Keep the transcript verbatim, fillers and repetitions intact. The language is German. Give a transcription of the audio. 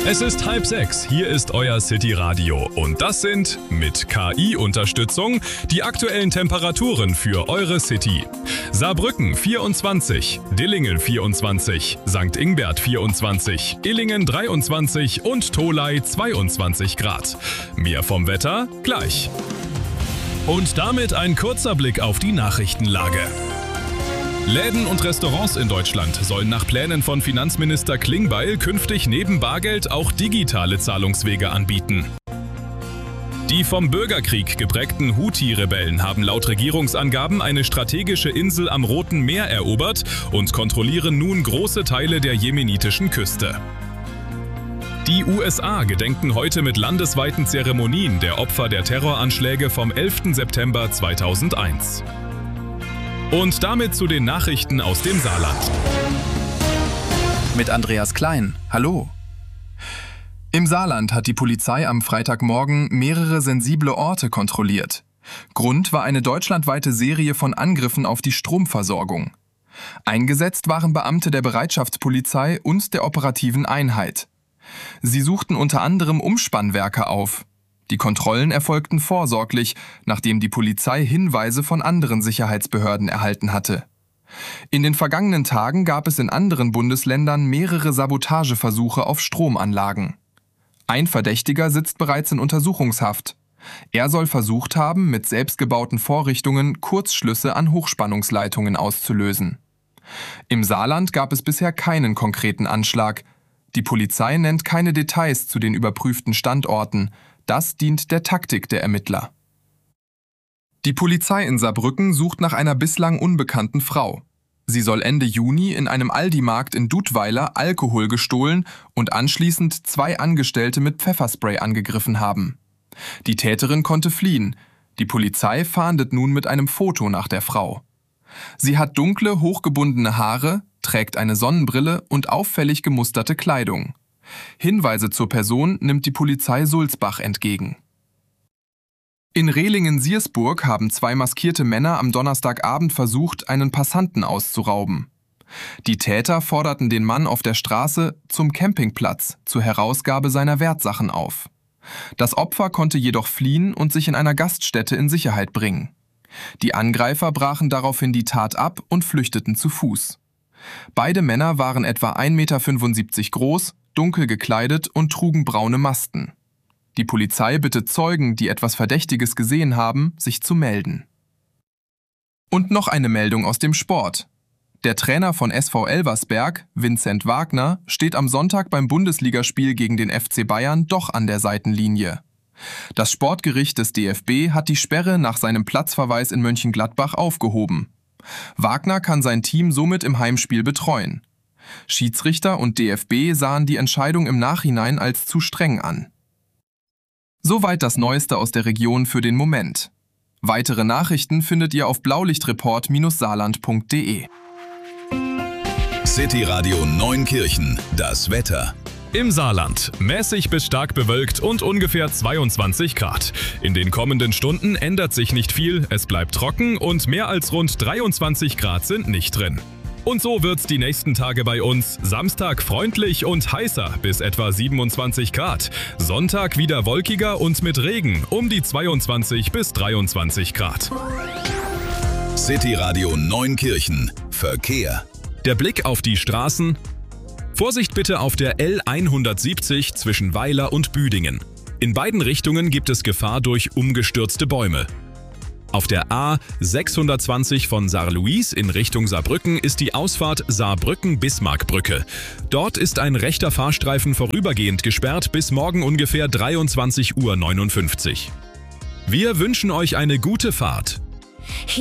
Es ist halb sechs, hier ist euer City Radio und das sind, mit K I-Unterstützung, die aktuellen Temperaturen für eure City. Saarbrücken vierundzwanzig, Dillingen vierundzwanzig, Sankt Ingbert vierundzwanzig, Illingen dreiundzwanzig und Tholey zweiundzwanzig Grad. Mehr vom Wetter gleich. Und damit ein kurzer Blick auf die Nachrichtenlage. Läden und Restaurants in Deutschland sollen nach Plänen von Finanzminister Klingbeil künftig neben Bargeld auch digitale Zahlungswege anbieten. Die vom Bürgerkrieg geprägten Houthi-Rebellen haben laut Regierungsangaben eine strategische Insel am Roten Meer erobert und kontrollieren nun große Teile der jemenitischen Küste. Die U S A gedenken heute mit landesweiten Zeremonien der Opfer der Terroranschläge vom elften September zweitausendeins. Und damit zu den Nachrichten aus dem Saarland. Mit Andreas Klein. Hallo. Im Saarland hat die Polizei am Freitagmorgen mehrere sensible Orte kontrolliert. Grund war eine deutschlandweite Serie von Angriffen auf die Stromversorgung. Eingesetzt waren Beamte der Bereitschaftspolizei und der operativen Einheit. Sie suchten unter anderem Umspannwerke auf. Die Kontrollen erfolgten vorsorglich, nachdem die Polizei Hinweise von anderen Sicherheitsbehörden erhalten hatte. In den vergangenen Tagen gab es in anderen Bundesländern mehrere Sabotageversuche auf Stromanlagen. Ein Verdächtiger sitzt bereits in Untersuchungshaft. Er soll versucht haben, mit selbstgebauten Vorrichtungen Kurzschlüsse an Hochspannungsleitungen auszulösen. Im Saarland gab es bisher keinen konkreten Anschlag. Die Polizei nennt keine Details zu den überprüften Standorten. Das dient der Taktik der Ermittler. Die Polizei in Saarbrücken sucht nach einer bislang unbekannten Frau. Sie soll Ende Juni in einem Aldi-Markt in Dudweiler Alkohol gestohlen und anschließend zwei Angestellte mit Pfefferspray angegriffen haben. Die Täterin konnte fliehen. Die Polizei fahndet nun mit einem Foto nach der Frau. Sie hat dunkle, hochgebundene Haare, trägt eine Sonnenbrille und auffällig gemusterte Kleidung. Hinweise zur Person nimmt die Polizei Sulzbach entgegen. In Rehlingen-Siersburg haben zwei maskierte Männer am Donnerstagabend versucht, einen Passanten auszurauben. Die Täter forderten den Mann auf der Straße zum Campingplatz zur Herausgabe seiner Wertsachen auf. Das Opfer konnte jedoch fliehen und sich in einer Gaststätte in Sicherheit bringen. Die Angreifer brachen daraufhin die Tat ab und flüchteten zu Fuß. Beide Männer waren etwa ein Meter fünfundsiebzig groß, dunkel gekleidet und trugen braune Masken. Die Polizei bittet Zeugen, die etwas Verdächtiges gesehen haben, sich zu melden. Und noch eine Meldung aus dem Sport. Der Trainer von S V Elversberg, Vincent Wagner, steht am Sonntag beim Bundesligaspiel gegen den F C Bayern doch an der Seitenlinie. Das Sportgericht des D F B hat die Sperre nach seinem Platzverweis in Mönchengladbach aufgehoben. Wagner kann sein Team somit im Heimspiel betreuen. Schiedsrichter und D F B sahen die Entscheidung im Nachhinein als zu streng an. Soweit das Neueste aus der Region für den Moment. Weitere Nachrichten findet ihr auf blaulichtreport Bindestrich saarland Punkt de. City Radio Neunkirchen, das Wetter. Im Saarland mäßig bis stark bewölkt und ungefähr zweiundzwanzig Grad. In den kommenden Stunden ändert sich nicht viel, es bleibt trocken und mehr als rund dreiundzwanzig Grad sind nicht drin. Und so wird's die nächsten Tage bei uns. Samstag freundlich und heißer bis etwa siebenundzwanzig Grad. Sonntag wieder wolkiger und mit Regen um die zweiundzwanzig bis dreiundzwanzig Grad. City Radio Neunkirchen. Verkehr. Der Blick auf die Straßen. Vorsicht bitte auf der L hundertsiebzig zwischen Weiler und Büdingen. In beiden Richtungen gibt es Gefahr durch umgestürzte Bäume. Auf der A sechshundertzwanzig von Saarlouis in Richtung Saarbrücken ist die Ausfahrt Saarbrücken-Bismarckbrücke. Dort ist ein rechter Fahrstreifen vorübergehend gesperrt bis morgen ungefähr dreiundzwanzig Uhr neunundfünfzig. Wir wünschen euch eine gute Fahrt.